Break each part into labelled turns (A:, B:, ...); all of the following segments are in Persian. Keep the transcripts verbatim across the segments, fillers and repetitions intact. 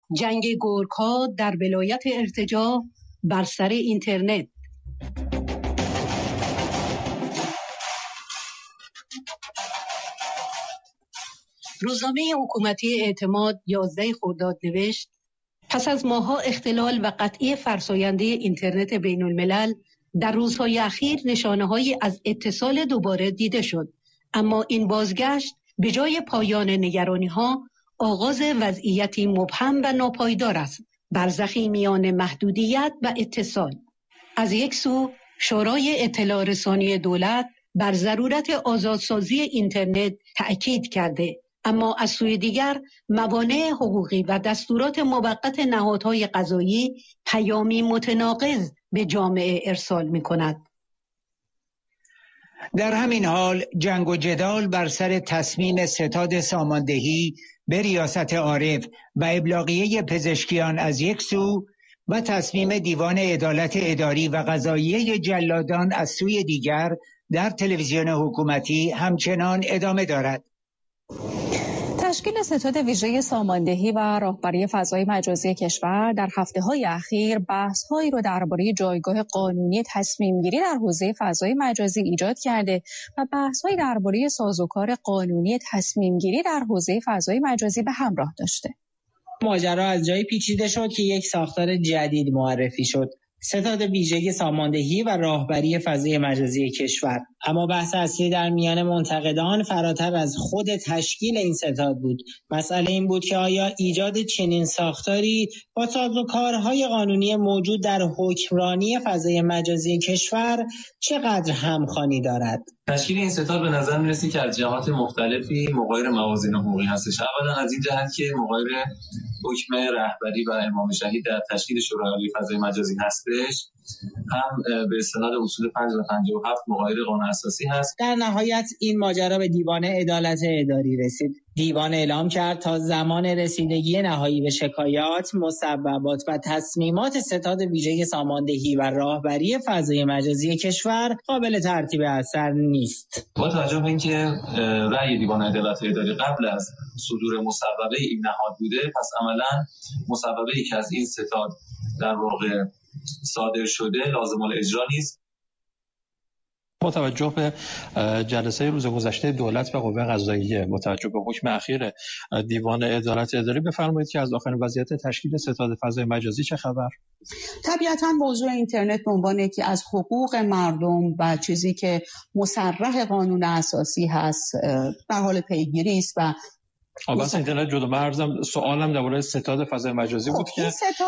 A: جنگ گورکا در ولایت ارتجاع بر سر اینترنت. روزنامه حکومتی اعتماد یازده خرداد نوشت: پس از ماه‌ها اختلال و قطعی فرساینده اینترنت بین الملل، در روزهای اخیر نشانه‌هایی از اتصال دوباره دیده شد، اما این بازگشت به جای پایان نگرانی‌ها آغاز وضعیتی مبهم و ناپایدار است، برزخی میان محدودیت و اتصال. از یک سو شورای اطلاع رسانی دولت بر ضرورت آزادسازی اینترنت تأکید کرده، اما از سوی دیگر موانع حقوقی و دستورات موقت نهادهای قضایی پیامی متناقض به جامعه ارسال می‌کند.
B: در همین حال جنگ و جدال بر سر تصمیم ستاد ساماندهی به ریاست عارف و ابلاغیه پزشکیان از یک سو و تصمیم دیوان عدالت اداری و قضاییه جلادان از سوی دیگر در تلویزیون حکومتی همچنان ادامه دارد.
C: تشکیل ستاد ویژه ساماندهی و راهبری فضای مجازی کشور در هفته‌های اخیر بحث‌هایی را درباره جایگاه قانونی تصمیم‌گیری در حوزه فضای مجازی ایجاد کرده و بحث‌هایی درباره سازوکار قانونی تصمیم‌گیری در حوزه فضای مجازی به همراه داشته.
D: ماجرا از جایی پیچیده شد که یک ساختار جدید معرفی شد: ستاد ویژه ساماندهی و راهبری فضای مجازی کشور. اما بحث اصلی در میان منتقدان فراتر از خود تشکیل این ستاد بود. مسئله این بود که آیا ایجاد چنین ساختاری با سازوکارهای قانونی موجود در حکمرانی فضای مجازی کشور چقدر همخوانی دارد؟
E: تشکیل این ستاد به نظر می‌رسید که از جهات مختلفی مغایر موازین حقوقی هستش. اولا از این جهت که مغایر حکم رهبری و امام شهید در تشکیل شورای عالی فضای مجازی هستش، هم به استناد اصول پنج و پنجاه و هفت مغایر قانون اساسی هست.
D: در نهایت این ماجرا به دیوان عدالت اداری رسید. دیوان اعلام کرد تا زمان رسیدگی نهایی به شکایات، مصوبات و تصمیمات ستاد ویژه ساماندهی و راهبری فضای مجازی کشور قابل ترتیب اثر نیست.
E: با توجه به اینکه رأی دیوان عدالت اداری قبل از صدور مصوبه این نهاد بوده، پس عملاً مصوبه‌ای که از این ستاد در واقع صادر شده لازم الاجرا نیست.
F: با توجه به جلسه روز گذشته دولت و قوه قضاییه، با توجه به حکم اخیر دیوان عدالت اداری، بفرمایید که از آخرین وضعیت تشکیل ستاد فضای مجازی چه خبر؟
A: طبیعتاً موضوع اینترنت به عنوان یکی از حقوق مردم و چیزی که مصرح قانون اساسی هست در حال پیگیری است و
F: بس اینترنت جدا. مرزم سوالم درباره ستاد فضای مجازی بود که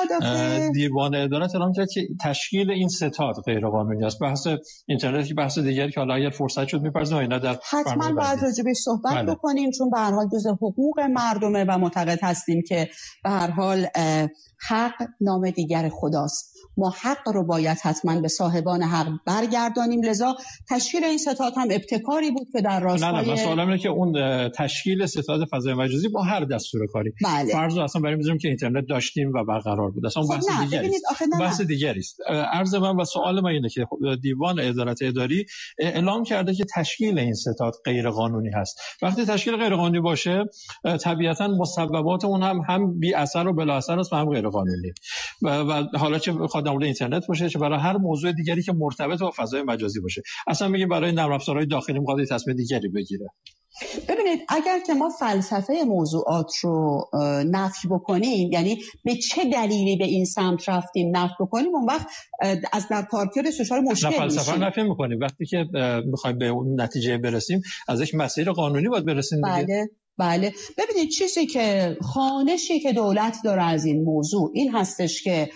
F: دیوان عدالت اعلام کرد که تشکیل این ستاد غیر قانونی است. بحث اینترنت که بحث دیگری که حالا اگر فرصت شد می‌پرسیم اینا در
A: حتما باید راجع بهش صحبت بله. بکنیم، چون به هر حال جزء حقوق مردمه و معتقد هستیم که به هر حال حق نام دیگر خداست. ما حق رو باید حتما به صاحبان حق برگردانیم، لذا تشکیل این ستاد هم ابتکاری بود که در راستای
F: نه نه من سوالم اینه که اون تشکیل ستاد فضای مجازی با هر دستور کاری
A: بله.
F: فرض رو اصلا برای میذاریم که اینترنت داشتیم و برقرار بود، اصلا بحث دیگری است. بحث دیگری است. عرض من و سوال من اینه که دیوان عدالت اداری اعلام کرده که تشکیل این ستاد غیر قانونی هست. وقتی تشکیل غیر قانونی باشه طبیعتاً مصوبات اون هم هم بی اثر و بلا اثر است و هم غیر قانونی و, و حالا چه بخواد در مورد اینترنت باشه چه برای هر موضوع دیگری که مرتبط با فضای مجازی باشه، اصلا میگه برای نرم افزارهای داخلی میخواد تصمیم دیگری بگیره.
A: ببینید اگر که ما فلسفه موضوعات رو نفی بکنیم، یعنی به چه دلیلی به این سمت رفتیم نفی بکنیم، اون وقت از در کارکرد سوشال مشکل میشه.
F: فلسفه نفی میکنیم. وقتی که میخوایم به اون نتیجه برسیم از یک مسیر قانونی باید برسیم دیگه.
A: بله بله. ببینید چیزی که خانشی که دولت داره از این موضوع این هستش که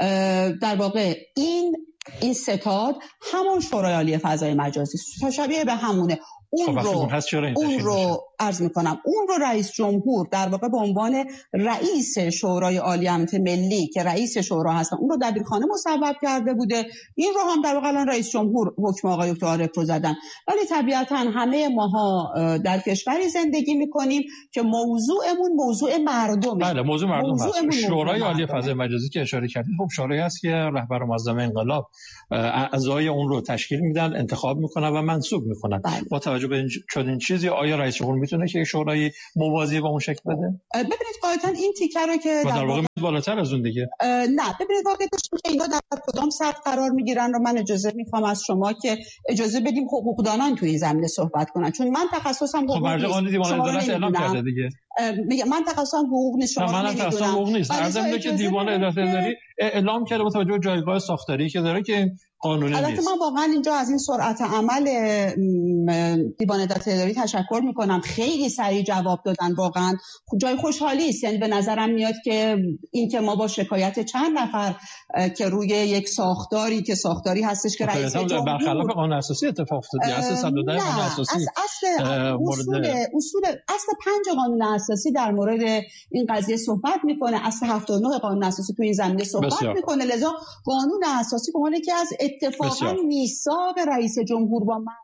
A: در واقع این این ستاد همون شورای عالی فضای مجازی شبیه به همونه. اون رو اون رو عرض میکنم اون رو رئیس جمهور در واقع به عنوان رئیس شورای عالی امنیت ملی که رئیس شورا هستن اون رو دبیرخانه مصوب کرده بوده. این رو هم در واقع الان رئیس جمهور حکم آقای دکتر عارف رو زدن. ولی طبیعتاً همه ماها در کشوری زندگی میکنیم که موضوعمون موضوع مردمه.
F: بله موضوع مردم هست. شورای عالی فضای مجازی که اشاره کردید خب شورایی هست که رهبر معظم انقلاب اعضای اون رو تشکیل میدن، انتخاب میکنن و منصوب میکنن.
A: بله.
F: با توجه به چنین چیزی آیا رئیس جمهور میتونه که شورای موازی با اون شکل بده؟
G: ببینید قاعدتا این تیکه رو که
F: در واقع بالاتر از اون دیگه
G: نه ببینید واقعیتش که اینا در کدام سطح قرار میگیرن رو من اجازه میخوام از شما که اجازه بدیم حقوقدانان توی این زمینه صحبت کنن، چون من تخصصم حقوق نیست.
F: خب قانون دیوان عدالت اعلام کرده دیگه.
G: میگم من تخصصم حقوق نیست، شما
F: منم تخصصم حقوق نیست. عرضم اینه که دیوان عدالت اداری اعلام کرده با توجه به جایگاه ساختاری که داره که قانونی نیست.
G: البته من واقعا اینجا از این سرعت عمل دیوان عدالت اداری تشکر میکنم، خیلی سریع جواب دادن، واقعا جای خوشحالی است. یعنی به نظرم میاد که این که ما با شکایت چند نفر که روی یک ساختاری که ساختاری هستش که رئیس جمهور
F: برخلاف قانون اساسی اتفاق افتاد، اصل صد و ده قانون اساسی
G: اصل اصول اصول اصل پنج قانون اساسی در مورد این قضیه صحبت میکنه، اصل هفتاد و نه قانون اساسی تو این زمینه صحبت بسیار. میکنه. لذا قانون اساسی به عنوان که از اتفاقا میثاق رئیس جمهور با من.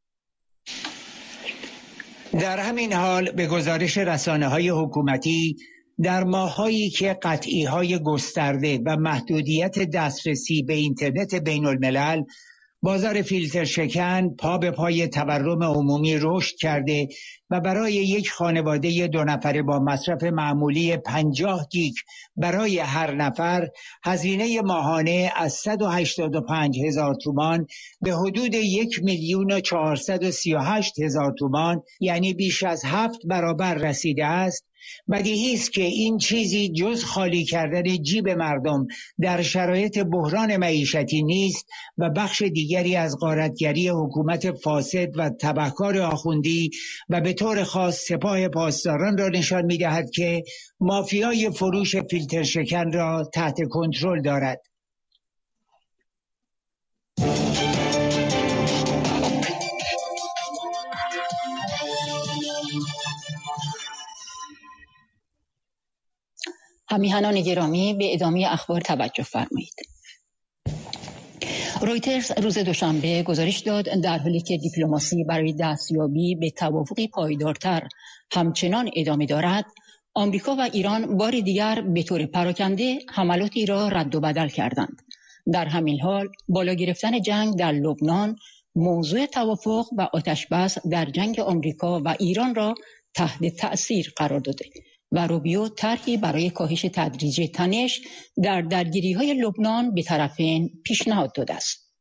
B: در همین حال به گزارش رسانه‌های حکومتی در ماهایی که قطعی‌های گسترده و محدودیت دسترسی به اینترنت بین الملل، بازار فیلتر شکن پا به پای تورم عمومی رشد کرده و برای یک خانواده دو نفره با مصرف معمولی پنجاه گیگ برای هر نفر هزینه ماهانه از صد و هشتاد و پنج هزار تومان به حدود یک میلیون و چهارصد و سی و هشت هزار تومان، یعنی بیش از هفت برابر رسیده است. بدیهی است که این چیزی جز خالی کردن جیب مردم در شرایط بحران معیشتی نیست و بخش دیگری از غارتگری حکومت فاسد و تبهکار آخوندی و به طور خاص سپاه پاسداران را نشان می‌دهد که مافیای فروش فیلتر شکن را تحت کنترل دارد.
H: همیهنان گرامی، به ادامه اخبار توجه فرمایید. رویترز روز دوشنبه گزارش داد در حالی که دیپلماسی برای دستیابی به توافقی پایدارتر همچنان ادامه دارد، آمریکا و ایران بار دیگر به طور پراکنده حملاتی را رد و بدل کردند. در همین حال بالا گرفتن جنگ در لبنان موضوع توافق و آتشبس در جنگ آمریکا و ایران را تحت تأثیر قرار داده و روبیو طرحی برای کاهش تدریجی تنش در درگیری‌های لبنان به طرفین پیشنهاد داده است.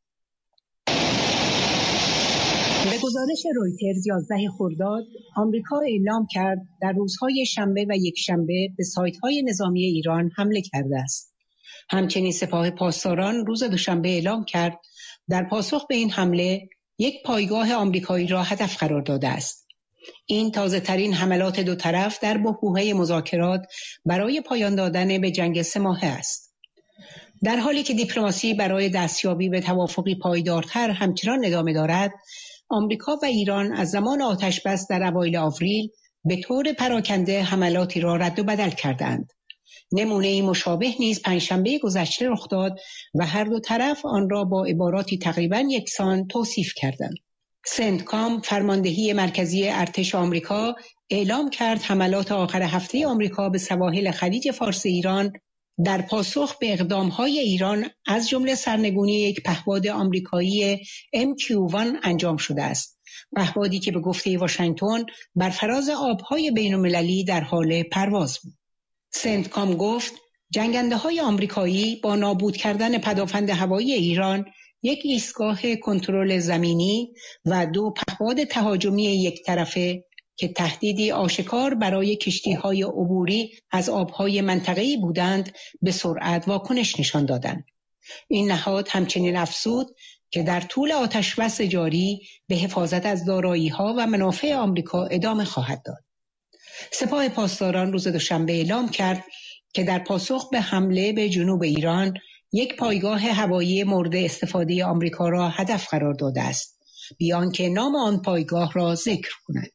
A: به گزارش رویترز یازده خرداد، آمریکا اعلام کرد در روزهای شنبه و یکشنبه به سایت‌های نظامی ایران حمله کرده است. همچنین سپاه پاسداران روز دوشنبه اعلام کرد در پاسخ به این حمله یک پایگاه آمریکایی را هدف قرار داده است. این تازه ترین حملات دو طرف در بحبوحه مذاکرات برای پایان دادن به جنگ سه ماهه است. در حالی که دیپلماسی برای دستیابی به توافقی پایدارتر همچنان ادامه دارد، آمریکا و ایران از زمان آتشبس در اوایل آوریل به طور پراکنده حملاتی را رد و بدل کردند. نمونه مشابه نیز پنجشنبه گذشته رخ داد و هر دو طرف آن را با عباراتی تقریباً یکسان توصیف کردند. سنتکام، فرماندهی مرکزی ارتش آمریکا، اعلام کرد حملات آخر هفته آمریکا به سواحل خلیج فارس ایران در پاسخ به اقدام‌های ایران از جمله سرنگونی یک پهپاد آمریکایی ام کیو یک انجام شده است. پهپادی که به گفته واشنگتن بر فراز آب‌های بین‌المللی در حال پرواز بود. سنتکام گفت جنگنده‌های آمریکایی با نابود کردن پدافند هوایی ایران، یک ایستگاه کنترل زمینی و دو پهپاد تهاجمی یک طرفه که تهدیدی آشکار برای کشتی‌های عبوری از آب‌های منطقه‌ای بودند، به سرعت واکنش نشان دادند. این نهاد همچنین افزود که در طول آتشبس جاری به حفاظت از دارایی‌ها و منافع آمریکا ادامه خواهد داد. سپاه پاسداران روز دوشنبه اعلام کرد که در پاسخ به حمله به جنوب ایران یک پایگاه هوایی مورد استفاده آمریکا را هدف قرار داده است، بیان که نام آن پایگاه را ذکر کند.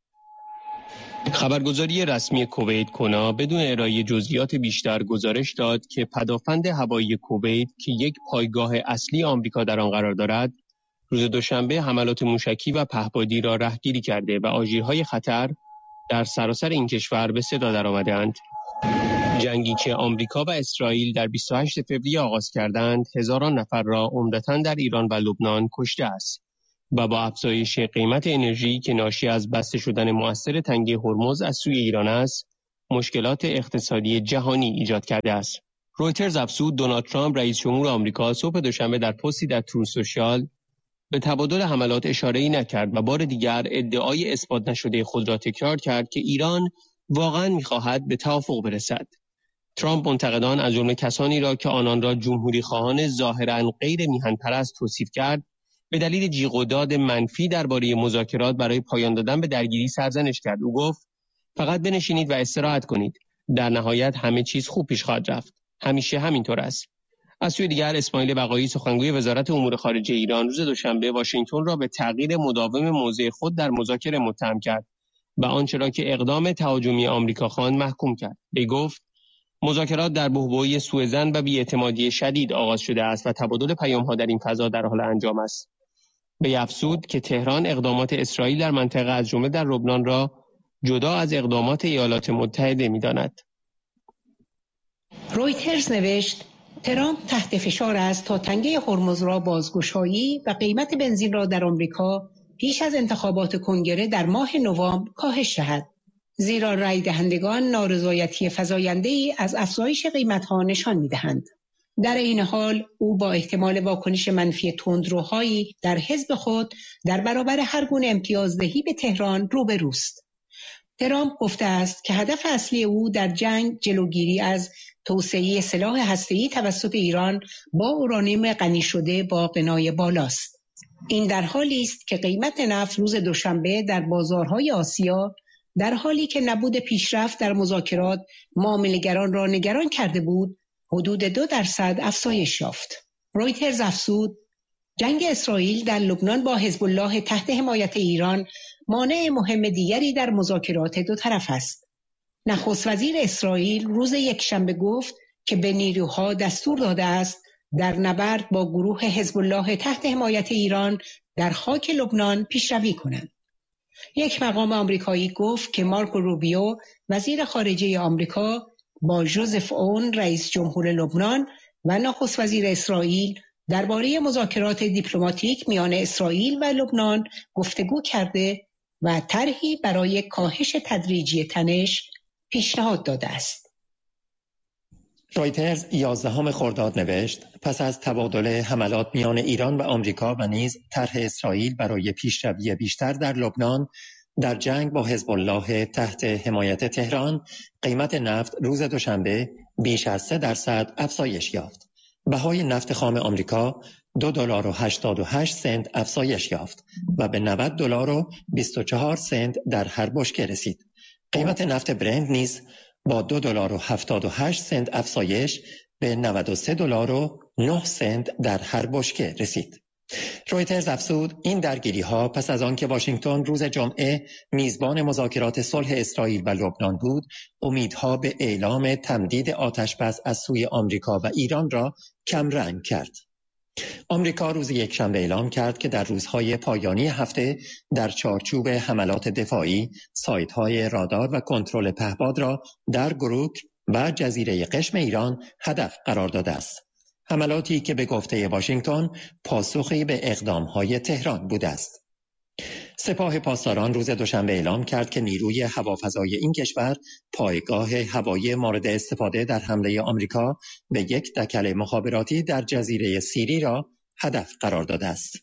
I: خبرگزاری رسمی کویت کونا بدون ارائه جزئیات بیشتر گزارش داد که پدافند هوایی کویت که یک پایگاه اصلی آمریکا در آن قرار دارد، روز دوشنبه حملات موشکی و پهپادی را رهگیری کرده و آژیرهای خطر در سراسر این کشور به صدا درآمده‌اند. جنگی که آمریکا و اسرائیل در بیست و هشتم فوریه آغاز کردند، هزاران نفر را عمدتاً در ایران و لبنان کشته است. و با افزایش قیمت انرژی که ناشی از بسته شدن مؤثر تنگه هرمز از سوی ایران است، مشکلات اقتصادی جهانی ایجاد کرده است. رویترز افزود دونالد ترامپ رئیس جمهور آمریکا صبح دوشنبه در پستی در تروث سوشال به تبادل حملات اشاره‌ای نکرد و بار دیگر ادعای اثبات نشده خود را تکرار کرد که ایران واقعاً می‌خواهد به توافق برسد. ترامپ منتقدان از جمله کسانی را که آنان را جمهوری خواهان ظاهراً غیر میهن پرست توصیف کرد، به دلیل جیغ و داد منفی درباره مذاکرات برای پایان دادن به درگیری سرزنش کرد. او گفت فقط بنشینید و استراحت کنید. در نهایت همه چیز خوب پیش خواهد رفت. همیشه همینطور است. از سوی دیگر اسماعیل بقایی سخنگوی وزارت امور خارجه ایران روز دوشنبه واشنگتن را به تغییر مداوم موضع خود در مذاکره متهم کرد و آنچه را که اقدام تهاجمی آمریکا خواند محکوم کرد. وی گفت مذاکرات در بحبوحه سوءظن و بی‌اعتمادی شدید آغاز شده است و تبادل پیام‌ها در این فضا در حال انجام است. وی افزود که تهران اقدامات اسرائیل در منطقه از جمله در لبنان را جدا از اقدامات ایالات متحده می‌داند.
A: رویترز نوشت ترامپ تحت فشار است تا تنگه هرمز را بازگشایی و قیمت بنزین را در آمریکا پیش از انتخابات کنگره در ماه نوامبر کاهش دهد، زیرا رای دهندگان نارضایتی فزاینده‌ای از افزایش قیمت‌ها نشان می‌دهند. در این حال او با احتمال واکنش منفی تندروهایی در حزب خود در برابر هر گونه امتیازدهی به تهران روبروست. ترامپ گفته است که هدف اصلی او در جنگ جلوگیری از توسعه سلاح هسته‌ای توسط ایران با اورانیوم غنی شده با غنای بالاست. این در حالی است که قیمت نفت روز دوشنبه در بازارهای آسیا در حالی که نبود پیشرفت در مذاکرات معامله‌گران را نگران کرده بود، حدود دو درصد افزایش یافت. رویترز افزود جنگ اسرائیل در لبنان با حزب الله تحت حمایت ایران مانع مهم دیگری در مذاکرات دو طرف است. نخست وزیر اسرائیل روز یکشنبه گفت که به نیروها دستور داده است در نبرد با گروه حزب الله تحت حمایت ایران در خاک لبنان پیشروی کنند. یک مقام آمریکایی گفت که مارکو روبیو وزیر خارجه آمریکا با ژوزف اون رئیس جمهور لبنان و نخست وزیر اسرائیل درباره مذاکرات دیپلماتیک میان اسرائیل و لبنان گفتگو کرده و طرحی برای کاهش تدریجی تنش پیشنهاد داده است.
J: رویترز یازدهم خرداد نوشت پس از تبادل حملات میان ایران و آمریکا و نیز طرح اسرائیل برای پیشروی بیشتر در لبنان در جنگ با حزب الله تحت حمایت تهران، قیمت نفت روز دوشنبه بیش از سه درصد افزایش یافت. بهای نفت خام آمریکا دو دلار و هشتاد و هشت سنت افزایش یافت و به نود دلار و بیست و چهار سنت در هر بشکه رسید. قیمت نفت برند نیز با دو دلار و هفتاد و هشت سنت افزایش به نود و سه دلار و نه سنت در هر بشکه رسید. رویترز افزود این درگیری ها پس از آن که واشنگتن روز جمعه میزبان مذاکرات صلح اسرائیل و لبنان بود، امیدها به اعلام تمدید آتشبس از سوی آمریکا و ایران را کم رنگ کرد. آمریکا روز یکشنبه اعلام کرد که در روزهای پایانی هفته در چارچوب حملات دفاعی سایت‌های رادار و کنترل پهپاد را در گروک و جزیره قشم ایران هدف قرار داده است. حملاتی که به گفته واشنگتن پاسخی به اقدام‌های تهران بوده است. سپاه پاسداران روز دوشنبه اعلام کرد که نیروی هوافضای این کشور پایگاه هوایی مورد استفاده در حمله آمریکا به یک دکل مخابراتی در جزیره سیری را هدف قرار داده است.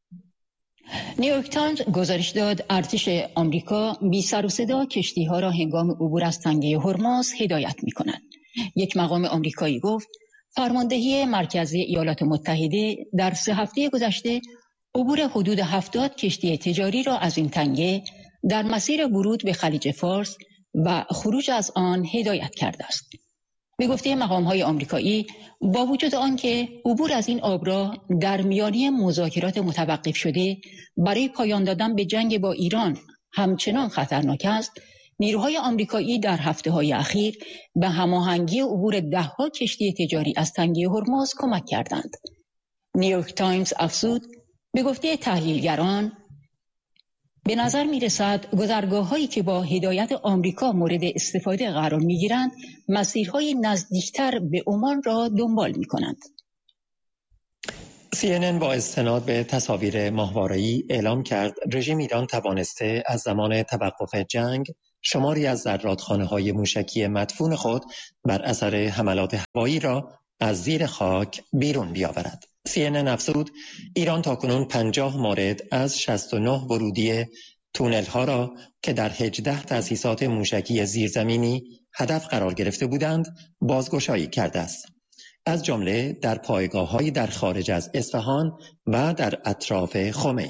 H: نیویورک تایمز گزارش داد ارتش آمریکا بی سر و صدا کشتی‌ها را هنگام عبور از تنگه هرمز هدایت می‌کند. یک مقام آمریکایی گفت فرماندهی مرکزی ایالات متحده در سه هفته گذشته عبور حدود هفتاد کشتی تجاری را از این تنگه در مسیر ورود به خلیج فارس و خروج از آن هدایت کرده است. به گفته مقام‌های آمریکایی، با وجود آنکه عبور از این آبراه در میانه مذاکرات متوقف شده برای پایان دادن به جنگ با ایران همچنان خطرناک است، نیروهای آمریکایی در هفته‌های اخیر به هماهنگی عبور ده‌ها کشتی تجاری از تنگه هرمز کمک کردند. نیویورک تایمز افزود به گفته تحلیلگران به نظر می رسد گذرگاه هایی که با هدایت آمریکا مورد استفاده قرار می گیرند مسیرهای نزدیکتر به عمان را دنبال می کنند.
J: سی ان ان با استناد به تصاویر ماهواره‌ای اعلام کرد رژیم ایران توانسته از زمان توقف جنگ شماری از زرادخانه‌های موشکی مدفون خود بر اثر حملات هوایی را از زیر خاک بیرون بیاورد. سی ان ان افزود ایران تاکنون پنجاه مورد از شصت و نه ورودی تونل ها را که در هجده تأسیسات موشکی زیرزمینی هدف قرار گرفته بودند بازگشایی کرده است. از جمله در پایگاه‌هایی در خارج از اصفهان و در اطراف خمینی.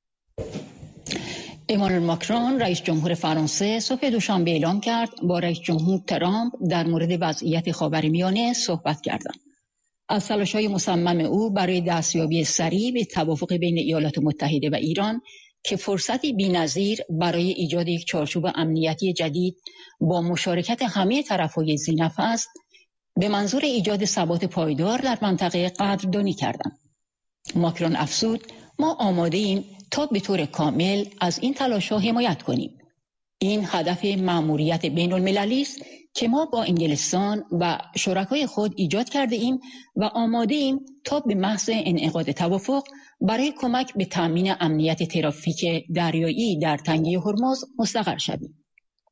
H: امانوئل ماکرون رئیس جمهور فرانسه صبح دوشنبه اعلام کرد با رئیس جمهور ترامپ در مورد وضعیت خاورمیانه صحبت کردند. از تلاش‌های مصمم او برای دستیابی سریع به توافق بین ایالات متحده و ایران که فرصتی بی‌نظیر برای ایجاد یک چارچوب امنیتی جدید با مشارکت همه طرف‌های ذی‌نفع است، به منظور ایجاد ثبات پایدار در منطقه قدردانی کردند. ماکرون افزود ما آماده ایم تا به طور کامل از این تلاش‌ها حمایت کنیم. این هدف مأموریت بین‌المللی است که ما با انگلستان و شرکای خود ایجاد کرده ایم و آماده ایم تا به محض انعقاد توافق برای کمک به تأمین امنیت ترافیک دریایی در تنگه هرمز مستقر شویم.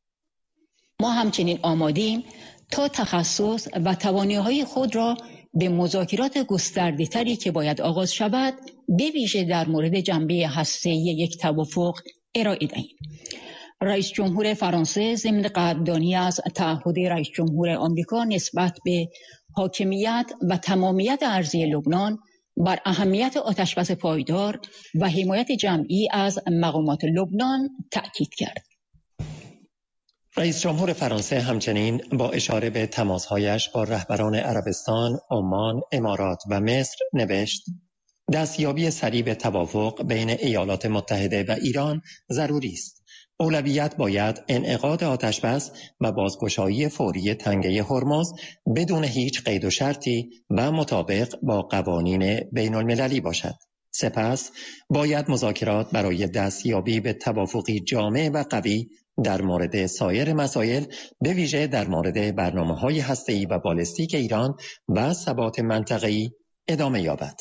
H: ما همچنین آماده ایم تا تخصص و توانایی‌های خود را به مذاکرات گسترده‌تری که باید آغاز شود به ویژه در مورد جنبه هسته‌ای یک توافق ارائه دهیم. رئیس جمهور فرانسه ضمن قدردانی از تعهد رئیس جمهور آمریکا نسبت به حاکمیت و تمامیت ارضی لبنان بر اهمیت آتشبس پایدار و حمایت جمعی از مقامات لبنان تأکید کرد.
J: رئیس جمهور فرانسه همچنین با اشاره به تماس‌هایش با رهبران عربستان، عمان، امارات و مصر نوشت: دستیابی سریع به توافق بین ایالات متحده و ایران ضروری است. اولویت باید انعقاد آتشبس و بازگشایی فوری تنگه هرمز بدون هیچ قید و شرطی و مطابق با قوانین بین المللی باشد. سپس باید مذاکرات برای دستیابی به توافقی جامع و قوی در مورد سایر مسائل به ویژه در مورد برنامه‌های هسته‌ای و بالستیک ایران و ثبات منطقه‌ای ادامه یابد.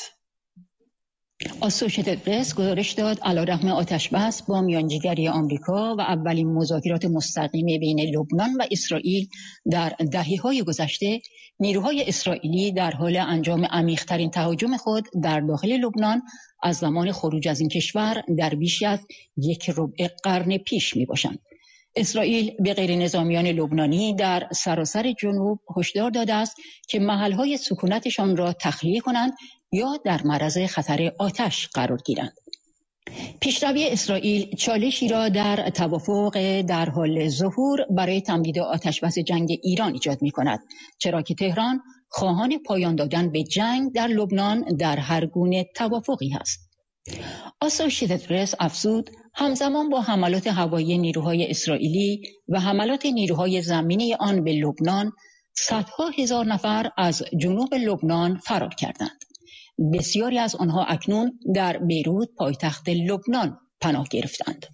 H: اسوشییتد پرس گزارش داد علیرغم آتشبس با میانجیگری آمریکا و اولین مذاکرات مستقیم بین لبنان و اسرائیل در دهه‌های گذشته، نیروهای اسرائیلی در حال انجام عمیق‌ترین تهاجم خود در داخل لبنان از زمان خروج از این کشور در بیش از یک ربع قرن پیش می‌باشند. اسرائیل به غیر نظامیان لبنانی در سراسر جنوب هشدار داده است که محل‌های سکونتشان را تخلیه کنند یا در معرض خطر آتش قرار گیرند. پیشروی اسرائیل چالشی را در توافق در حال ظهور برای تمدید آتشبس جنگ ایران ایجاد می‌کند، چرا که تهران خواهان پایان دادن به جنگ در لبنان در هر گونه توافقی است. اسوشییتد پرس افزود همزمان با حملات هوایی نیروهای اسرائیلی و حملات نیروهای زمینی آن به لبنان، صدها هزار نفر از جنوب لبنان فرار کردند. بسیاری از آنها اکنون در بیروت پایتخت لبنان پناه گرفتند.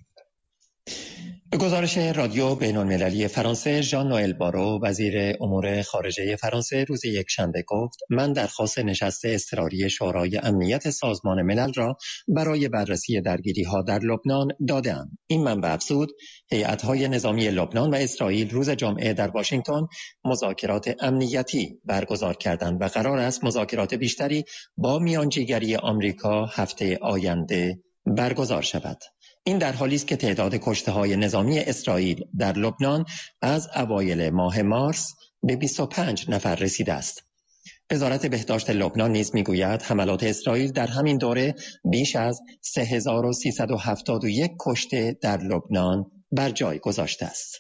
J: به گزارش رادیو بین‌المللی فرانسه، ژان نوئل بارو وزیر امور خارجه فرانسه روز یکشنبه گفت من درخواست نشست اضطراری شورای امنیت سازمان ملل را برای بررسی درگیری‌ها در لبنان داده‌ام. این منبع افزود هیئت‌های نظامی لبنان و اسرائیل روز جمعه در واشنگتن مذاکرات امنیتی برگزار کردند و قرار است مذاکرات بیشتری با میانجیگری آمریکا هفته آینده برگزار شود. این در حالی است که تعداد کشته‌های نظامی اسرائیل در لبنان از اوایل ماه مارس به بیست و پنج نفر رسیده است. وزارت بهداشت لبنان نیز میگوید حملات اسرائیل در همین دوره بیش از سه هزار و سیصد و هفتاد و یک کشته در لبنان بر جای گذاشته است.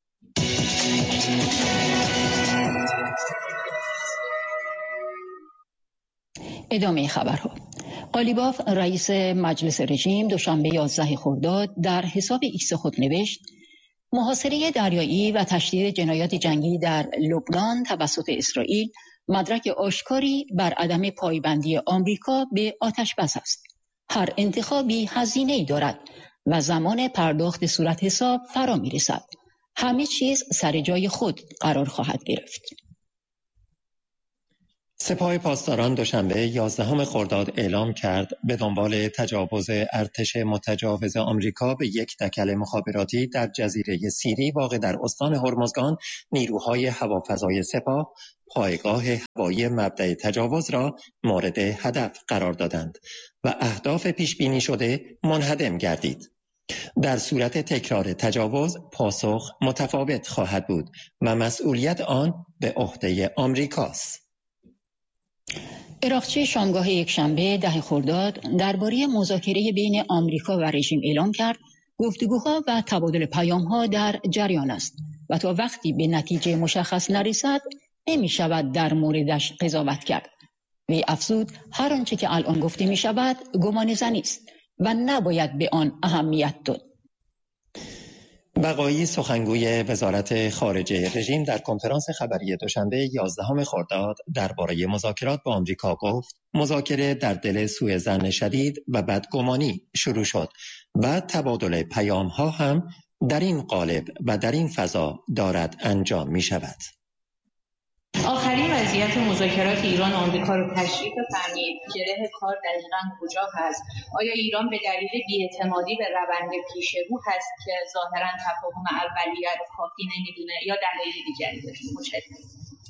H: ادامه خبرها. قالیباف رئیس مجلس رژیم دوشنبه یازده خرداد در حساب ایکس خود نوشت محاصره دریایی و تشدید جنایات جنگی در لبنان توسط اسرائیل مدرک آشکاری بر عدم پایبندی آمریکا به آتشبس است. هر انتخابی هزینه‌ای دارد و زمان پرداخت صورت حساب فرا می‌رسد. همه چیز سر جای خود قرار خواهد گرفت.
J: سپاه پاسداران دوشنبه یازدهم خرداد اعلام کرد به دنبال تجاوز ارتش متجاوز آمریکا به یک دکل مخابراتی در جزیره سیری واقع در استان هرمزگان، نیروهای هوافضای سپاه پایگاه هوایی مبدأ تجاوز را مورد هدف قرار دادند و اهداف پیش بینی شده منهدم گردید. در صورت تکرار تجاوز پاسخ متفاوت خواهد بود و مسئولیت آن به عهده آمریکاست.
H: عراقچی شامگاه یکشنبه ده خرداد درباره مذاکره بین آمریکا و رژیم اعلام کرد گفتگوها و تبادل پیام‌ها در جریان است و تا وقتی به نتیجه مشخص نرسد نمی شود در موردش قضاوت کرد. وی افزود هر آنچه که الان گفته می شود گمان زنی است و نباید به آن اهمیت داد.
J: بقایی سخنگوی وزارت خارجه رژیم در کنفرانس خبری دوشنبه یازدهم خرداد درباره مذاکرات با آمریکا گفت مذاکره در دل سوءظن شدید و بدگمانی شروع شد و تبادل پیام‌ها هم در این قالب و در این فضا دارد انجام می شود.
K: آخرین وضعیت مذاکرات ایران و آمریکا رو تشریح بفرمایید. گره کار دقیقاً کجا هست؟ آیا ایران به دلیل بی‌اعتمادی به روند پیش رو هست که ظاهراً تفاهم اولیت کافی نمیدونه یا دلایل دیگری داره؟ متشکرم.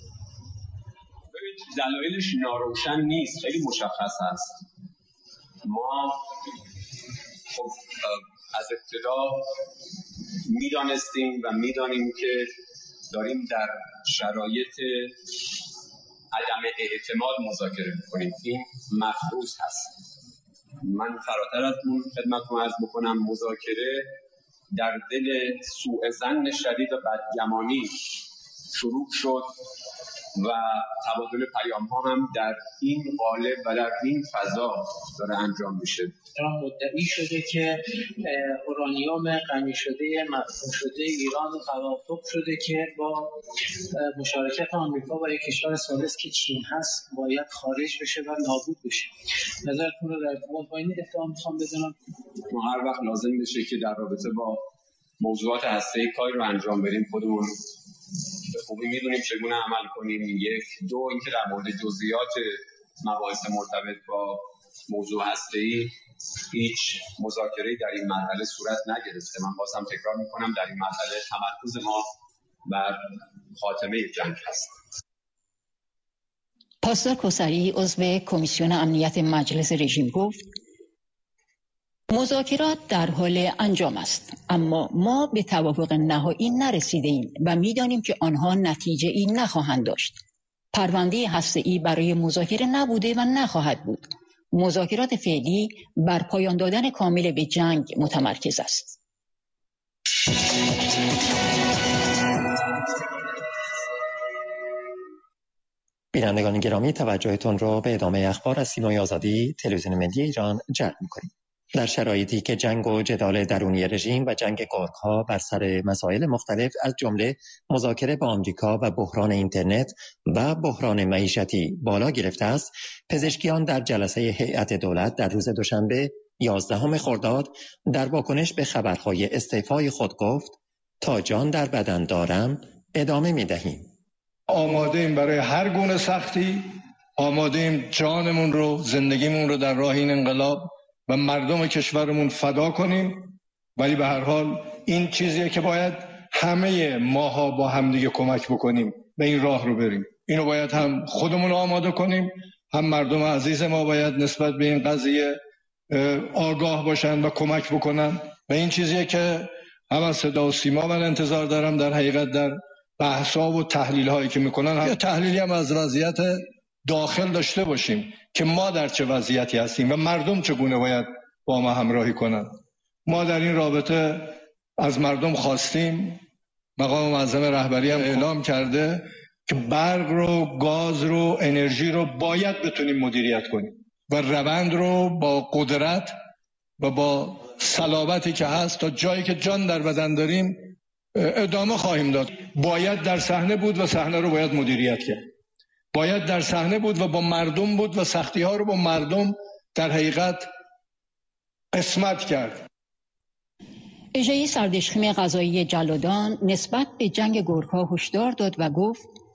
L: دلایلش ناروشن نیست، خیلی مشخص هست. ما خب از ابتدا میدانستیم و میدانیم که داریم در شرایط عدم اعتماد مذاکره میکنیم. این مفروض هست. من فراتر از اون خدمتتون عرض بکنم مذاکره در دل سوءظن شدید و بدگمانی شروع شد و تبادل پیام ها هم در این قالب و در این فضا داره انجام میشه.
D: مدعی شده که اورانیوم غنی شده مدفون شده ایران توافق شده که با مشارکت آمریکا و یک کشور ثالث که چین هست باید خارج بشه و نابود بشه. نظرتون رو در ارتباط با این اتهام میخوام بدونم.
L: ما هر وقت لازم بشه که در رابطه با موضوعات هسته‌ای کاری رو انجام بدیم خودمون به خوبی میدونیم چگونه عمل کنیم. یک دو اینکه در مورد جزئیات مباحث مرتبط با موضوع هسته‌ای هیچ مذاکره‌ای در این مرحله صورت نگرفته. من بازم تکرار میکنم در این مرحله تمرکز ما بر خاتمه جنگ هست.
H: پاسدار کوثری عضو کمیسیون امنیت مجلس رژیم گفت مذاکرات در حال انجام است، اما ما به توافق نهایی نرسیده ایم و می‌دانیم که آنها نتیجه ای نخواهند داشت. پرونده هسته‌ای برای مذاکره نبوده و نخواهد بود. مذاکرات فعلی بر پایان دادن کامل به جنگ متمرکز است.
J: بینندگان گرامی توجهتون را به ادامه اخبار از سیمای آزادی تلویزیون ملی ایران جلب می‌کنیم. در شرایطی که جنگ و جدال درونی رژیم و جنگ گرگ‌ها بر سر مسائل مختلف از جمله مذاکره با آمریکا و بحران اینترنت و بحران معیشتی بالا گرفته است، پزشکیان در جلسه هیئت دولت در روز دوشنبه یازدهم خرداد در واکنش به خبرهای استعفای خود گفت تا جان در بدن دارم ادامه می‌دهیم.
M: آماده ایم برای هر گونه سختی، آماده ایم جانمون رو، زندگیمون رو در راه این انقلاب و مردم کشورمون فدا کنیم، ولی به هر حال این چیزیه که باید همه ماها با همدیگه کمک بکنیم به این راه رو بریم. اینو باید هم خودمون آماده کنیم، هم مردم عزیز ما باید نسبت به این قضیه آگاه باشن و کمک بکنن و این چیزیه که هم از صدا و سیما من انتظار دارم در حقیقت در بحثا و تحلیل هایی که میکنن هم تحلیلی هم از وضعیت داخل داشته باشیم که ما در چه وضعیتی هستیم و مردم چگونه باید با ما همراهی کنند. ما در این رابطه از مردم خواستیم، مقام معظم رهبری هم اعلام کرده که برق رو، گاز رو، انرژی رو باید بتونیم مدیریت کنیم و روند رو با قدرت و با صلابتی که هست تا جایی که جان در بدن داریم ادامه خواهیم داد. باید در صحنه بود و صحنه رو باید مدیریت کرد. باید در صحنه بود و با مردم بود و سختی ها رو با مردم در حقیقت قسمت کرد.
H: اجرای سردشخیم قضایی جلادان نسبت به جنگ گرگ‌ها هشدار داد و گفت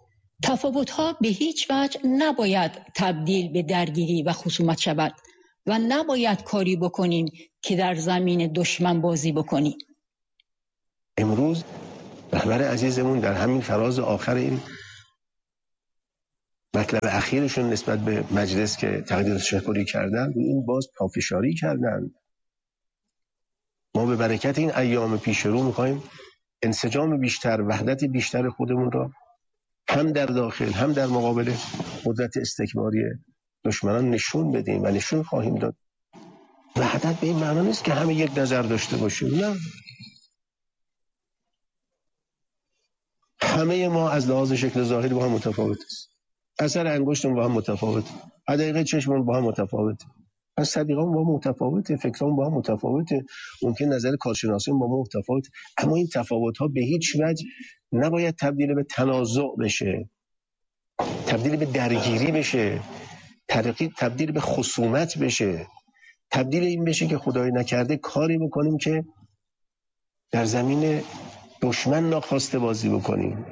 H: تفاوت‌ها به هیچ وجه نباید تبدیل به درگیری و خصومت شود و نباید کاری بکنیم که در زمین دشمن بازی بکنیم.
N: امروز رهبر عزیزمون در همین فراز آخر این مطلب اخیرشون نسبت به مجلس که تقدیر تشکری کردن، روی این باز پافشاری کردن. ما به برکت این ایام پیش رو میخوایم انسجام بیشتر، وحدت بیشتر خودمون را هم در داخل هم در مقابل قدرت استکباری دشمنان نشون بدیم و نشون خواهیم داد. وحدت به این معنی نیست که همه یک نظر داشته باشیم، نه. همه ما از لحاظ شکل ظاهری با هم متفاوت است. اثر انگشتمون با هم متفاوت، حدقه چشممون با هم متفاوت، از صدیقان با هم متفاوته، فکران با هم متفاوته، ممکن نظر کارشناسیون با هم متفاوت، اما این تفاوت‌ها به هیچ وجه نباید تبدیل به تنازع بشه، تبدیل به درگیری بشه، تبدیل به خصومت بشه، تبدیل این بشه که خدای نکرده کاری بکنیم که در زمین دشمن ناخواسته بازی بکنیم.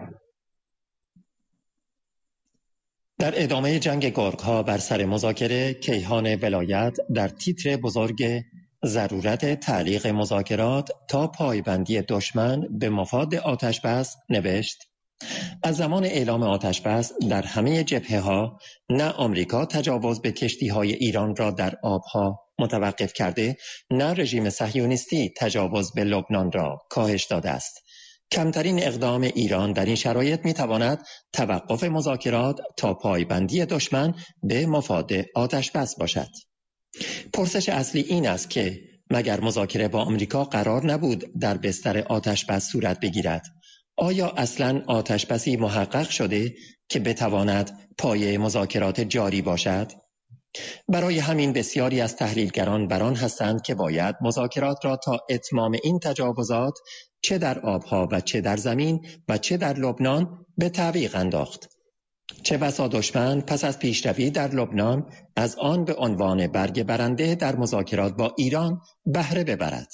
J: در ادامه جنگ گرگ‌ها بر سر مذاکره، کیهان ولایت در تیتر بزرگ ضرورت تعلیق مذاکرات تا پایبندی دشمن به مفاد آتش‌بس نوشت: از زمان اعلام آتش‌بس در همه جبهه‌ها نه آمریکا تجاوز به کشتی‌های ایران را در آبها متوقف کرده، نه رژیم صهیونیستی تجاوز به لبنان را کاهش داده است. کمترین اقدام ایران در این شرایط میتواند توقف مذاکرات تا پایبندی دشمن به مفاد آتش‌بس باشد. پرسش اصلی این است که مگر مذاکره با آمریکا قرار نبود در بستر آتش‌بس صورت بگیرد؟ آیا اصلاً آتش‌بسی محقق شده که بتواند پایه مذاکرات جاری باشد؟ برای همین بسیاری از تحلیلگران بران هستند که باید مذاکرات را تا اتمام این تجاوزات چه در آبها و چه در زمین و چه در لبنان به تعویق انداخت. چه بسا دشمن پس از پیشروی در لبنان از آن به عنوان برگ برنده در مذاکرات با ایران بهره ببرد.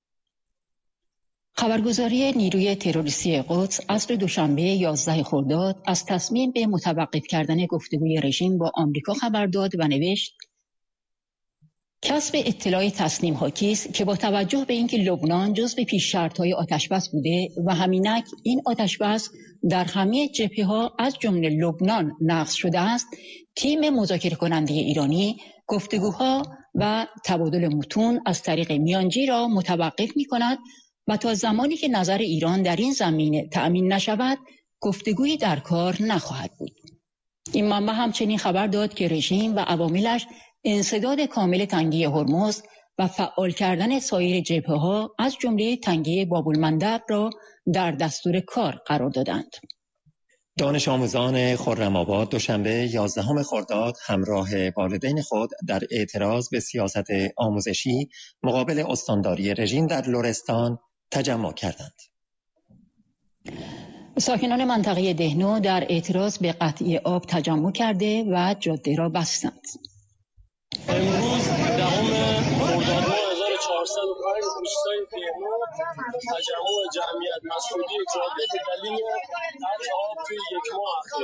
H: خبرگزاری نیروی تروریستی قدس عصر دوشنبه یازده خرداد از تصمیم به متوقف کردن گفتگوی رژیم با آمریکا خبر داد و نوشت: کسب اطلاع تسنیم حاکی است که با توجه به اینکه لبنان جزو پیش شرط‌های آتش‌بس بوده و همینک این آتش‌بس در همه جبهه‌ها از جمله لبنان نقض شده است، تیم مذاکره کننده ایرانی گفتگوها و تبادل متون از طریق میانجی را متوقف می‌کند و تا زمانی که نظر ایران در این زمینه تأمین نشود گفتگویی در کار نخواهد بود. این منبع همچنین خبر داد که رژیم و عواملش انسداد کامل تنگه هرمز و فعال کردن سایر جبهه‌ها از جمله تنگه باب‌المندب را در دستور کار قرار دادند.
J: دانش آموزان خرم‌آباد دوشنبه یازدهم خرداد همراه والدین خود در اعتراض به سیاست آموزشی مقابل استانداری رژیم در لرستان تجمع کردند.
H: ساکنان منطقه دهنو در اعتراض به قطعی آب تجمع کرده و جاده را بستند.
O: امروز دهم خرداد هزار و چهارصد و پنج روستای دهنو تجمع جمعیت مسئولی جاده به دلیل قطع آب توی یک ماه اخیر.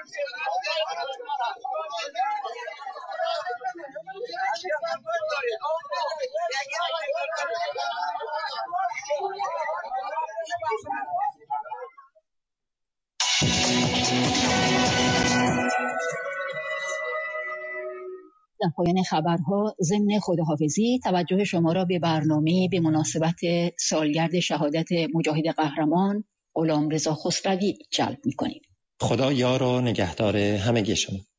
H: در پایان خبرها ضمن خداحافظی توجه شما را به برنامه به مناسبت سالگرد شهادت مجاهد قهرمان غلامرضا خسروی جلب می‌کنیم.
J: خدا یار و نگهدار همگی شما.